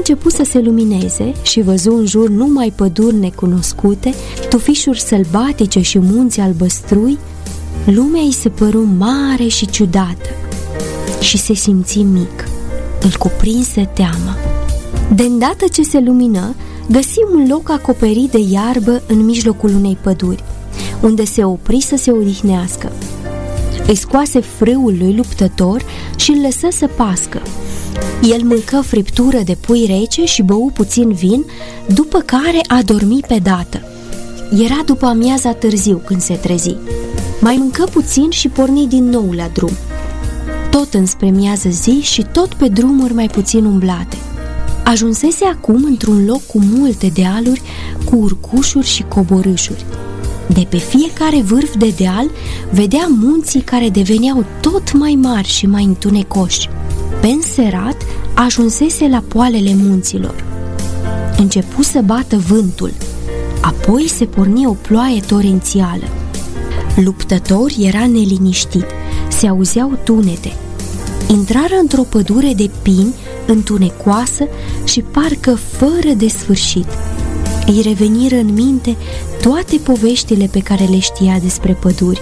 început să se lumineze și văzu în jur numai păduri necunoscute, tufișuri sălbatice și munți albăstrui, lumea îi se păru mare și ciudată și se simți mic. Îl cuprinse teama. De îndată ce se lumină, găsi un loc acoperit de iarbă în mijlocul unei păduri, unde se opri să se odihnească. Îi scoase frâul lui luptător și îl lăsă să pască. El mâncă friptură de pui rece și bău puțin vin, după care a dormit pe dată. Era după amiaza târziu când se trezi. Mai mâncă puțin și porni din nou la drum. Tot înspre miază zi și tot pe drumuri mai puțin umblate. Ajunsese acum într-un loc cu multe dealuri, cu urcușuri și coborâșuri. De pe fiecare vârf de deal vedea munții care deveneau tot mai mari și mai întunecoși. Pe înserat ajunsese la poalele munților. Începu să bată vântul, apoi se porni o ploaie torențială. Luptător era neliniștit, se auzeau tunete. Intrară într-o pădure de pini întunecoasă și parcă fără de sfârșit. Îi reveniră în minte toate poveștile pe care le știa despre păduri.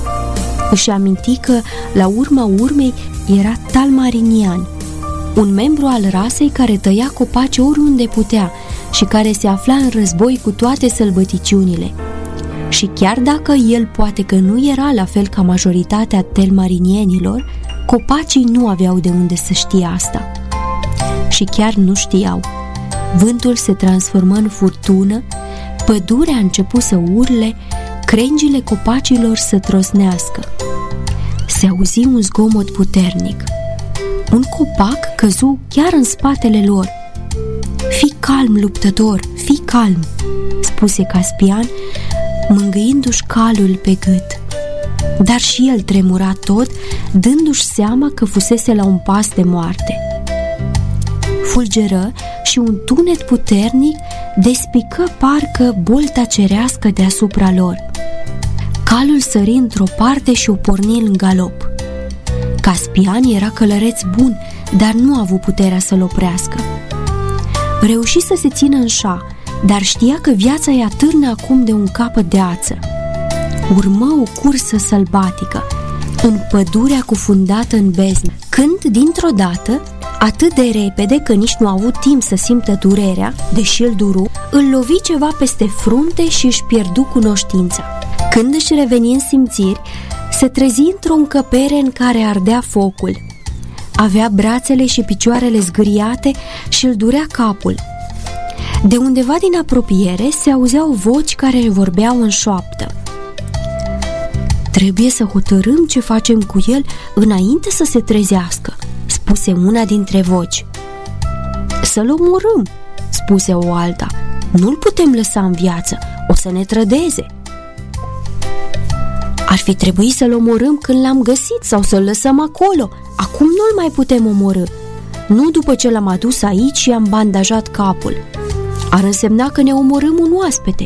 Își aminti că, la urma urmei, era talmarinian, un membru al rasei care tăia copaci oriunde putea și care se afla în război cu toate sălbăticiunile. Și chiar dacă el poate că nu era la fel ca majoritatea telmarinienilor, copacii nu aveau de unde să știe asta. Și chiar nu știau. Vântul se transformă în furtună, pădurea a început să urle, crengile copacilor să trosnească. Se auzi un zgomot puternic. Un copac căzu chiar în spatele lor. "Fii calm, luptător, fii calm," spuse Caspian, mângâindu-și calul pe gât. Dar și el tremura tot, dându-și seama că fusese la un pas de moarte. Fulgeră și un tunet puternic despică parcă bolta cerească deasupra lor. Calul sări într-o parte și o porni în galop. Caspian era călăreț bun, dar nu a avut puterea să-l oprească. Reuși să se țină în șa, dar știa că viața îi atârnă acum de un capăt de ață. Urmă o cursă sălbatică, în pădurea cufundată în beznă, când, dintr-o dată, atât de repede că nici nu a avut timp să simtă durerea, deși îl duru, îl lovi ceva peste frunte și își pierdu cunoștința. Când își reveni în simțiri, se trezi într-o încăpere în care ardea focul. Avea brațele și picioarele zgâriate și îl durea capul. De undeva din apropiere se auzeau voci care vorbeau în șoaptă. "Trebuie să hotărâm ce facem cu el înainte să se trezească," spuse una dintre voci. "Să-l omorâm," spuse o alta. "Nu-l putem lăsa în viață, o să ne trădeze." "Ar fi trebuit să-l omorâm când l-am găsit sau să-l lăsăm acolo. Acum nu-l mai putem omorâ. Nu după ce l-am adus aici și i-am bandajat capul. Ar însemna că ne omorâm un oaspete."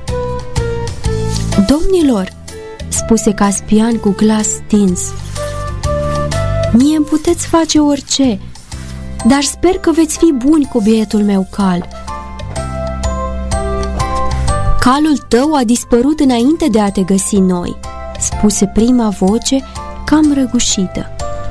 "Domnilor," spuse Caspian cu glas stins, "mie îmi puteți face orice, dar sper că veți fi buni cu bietul meu cal." "Calul tău a dispărut înainte de a te găsi noi," spuse prima voce, cam răgușită.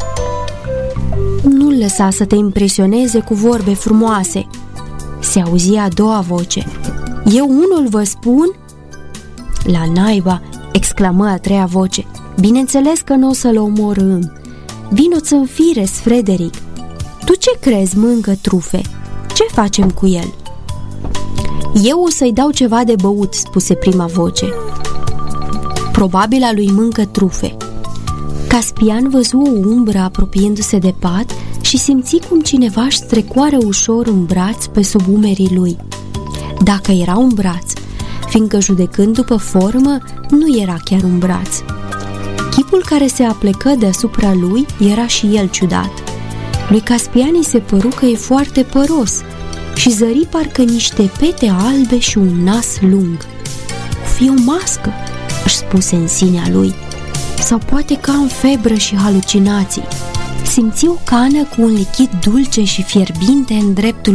"Nu-l lăsa să te impresioneze cu vorbe frumoase," se auzi a doua voce. "Eu unul vă spun." "La naiba," exclamă a treia voce, "bineînțeles că nu o să-l omorâm. Vino-ți în fire, Frederic. Tu ce crezi, mâncă trufe? Ce facem cu el?" "Eu o să-i dau ceva de băut," spuse prima voce. "Probabil a lui mâncă trufe." Caspian văzu o umbră apropiindu-se de pat și simți cum cineva își strecoară ușor în braț pe sub umerii lui. Dacă era un braț, fiindcă judecând după formă, nu era chiar un braț. Chipul care se aplecă deasupra lui era și el ciudat. Lui Caspian îi se păru că e foarte păros și zări parcă niște pete albe și un nas lung. "O fi o mască," își spuse în sinea lui, "sau poate că am febră și halucinații." Simți o cană cu un lichid dulce și fierbinte în dreptul